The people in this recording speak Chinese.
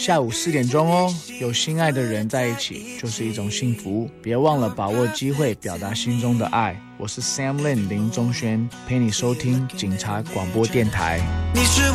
下午4点钟哦。有心爱的人在一起就是一种幸福，别忘了把握机会表达心中的爱。我是 Sam Lin 林宗轩，陪你收听警察广播电台。你是